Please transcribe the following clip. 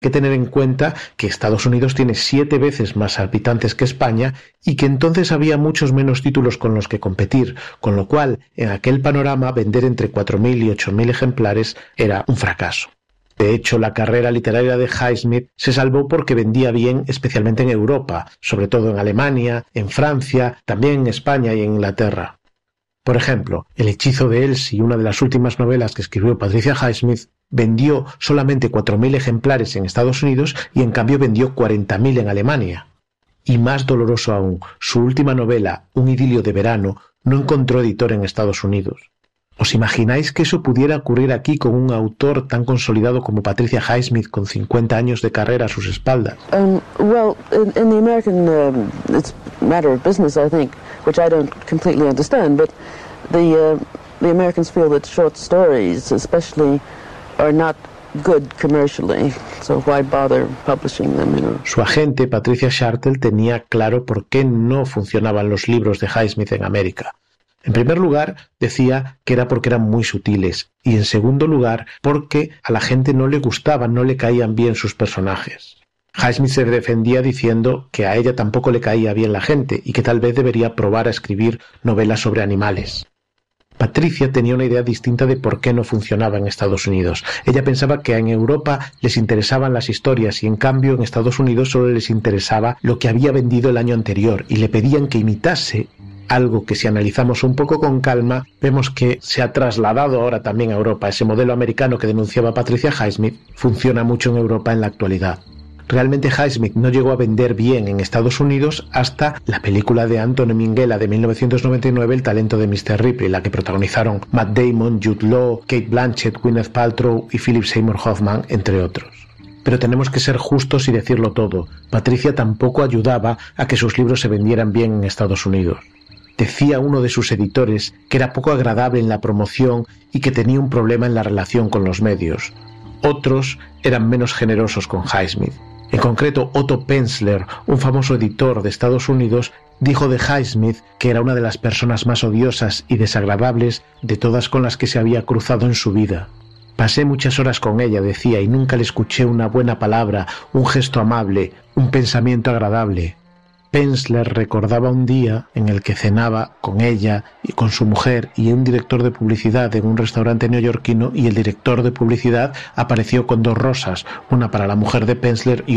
que tener en cuenta que Estados Unidos tiene 7 veces más habitantes que España y que entonces había muchos menos títulos con los que competir, con lo cual, en aquel panorama, vender entre 4.000 y 8.000 ejemplares era un fracaso. De hecho, la carrera literaria de Highsmith se salvó porque vendía bien, especialmente en Europa, sobre todo en Alemania, en Francia, también en España y en Inglaterra. Por ejemplo, El hechizo de Elsie, una de las últimas novelas que escribió Patricia Highsmith, vendió solamente 4.000 ejemplares en Estados Unidos y en cambio vendió 40.000 en Alemania. Y más doloroso aún, su última novela, Un idilio de verano, no encontró editor en Estados Unidos. ¿Os imagináis que eso pudiera ocurrir aquí con un autor tan consolidado como Patricia Highsmith con 50 años de carrera a sus espaldas? Well, in the American, it's a matter of business, I think, which I don't completely understand, but the Americans feel that short stories, especially, are not good commercially, so why bother publishing them, you know? Su agente, Patricia Shartle, tenía claro por qué no funcionaban los libros de Highsmith en América. En primer lugar, decía que era porque eran muy sutiles, y en segundo lugar, porque a la gente no le gustaban, no le caían bien sus personajes. Highsmith se defendía diciendo que a ella tampoco le caía bien la gente y que tal vez debería probar a escribir novelas sobre animales. Patricia tenía una idea distinta de por qué no funcionaba en Estados Unidos. Ella pensaba que en Europa les interesaban las historias y en cambio en Estados Unidos solo les interesaba lo que había vendido el año anterior y le pedían que imitase algo que si analizamos un poco con calma vemos que se ha trasladado ahora también a Europa. Ese modelo americano que denunciaba Patricia Highsmith funciona mucho en Europa en la actualidad. Realmente Highsmith no llegó a vender bien en Estados Unidos hasta la película de Anthony Minghella de 1999, El talento de Mr. Ripley, la que protagonizaron Matt Damon, Jude Law, Cate Blanchett, Gwyneth Paltrow y Philip Seymour Hoffman, entre otros. Pero tenemos que ser justos y decirlo todo. Patricia tampoco ayudaba a que sus libros se vendieran bien en Estados Unidos. Decía uno de sus editores que era poco agradable en la promoción y que tenía un problema en la relación con los medios. Otros eran menos generosos con Highsmith. En concreto, Otto Penzler, un famoso editor de Estados Unidos, dijo de Highsmith que era una de las personas más odiosas y desagradables de todas con las que se había cruzado en su vida. Pasé muchas horas con ella, decía, y nunca le escuché una buena palabra, un gesto amable, un pensamiento agradable. Penzler recordaba un día en el que cenaba con ella y con su mujer y un director de publicidad en un restaurante neoyorquino y el director de publicidad apareció con 2 rosas, una para la mujer de Penzler y